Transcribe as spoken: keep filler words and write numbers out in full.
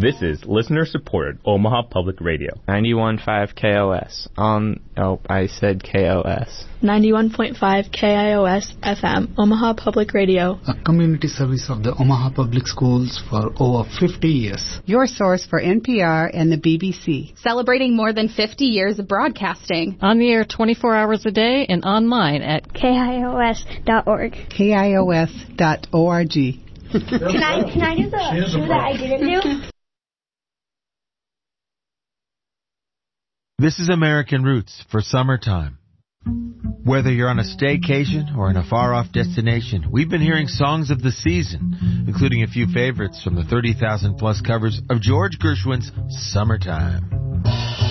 This is listener-supported Omaha Public Radio. ninety-one point five K O S. On, oh, I said K O S. ninety-one point five K I O S F M, Omaha Public Radio. A community service of the Omaha Public Schools for over fifty years. Your source for N P R and the B B C. Celebrating more than fifty years of broadcasting. On the air twenty-four hours a day and online at K I O S dot org. K I O S dot org. Can I, can I do the shoe that I didn't do? This is American Roots for summertime. Whether you're on a staycation or in a far-off destination, we've been hearing songs of the season, including a few favorites from the thirty thousand plus covers of George Gershwin's Summertime.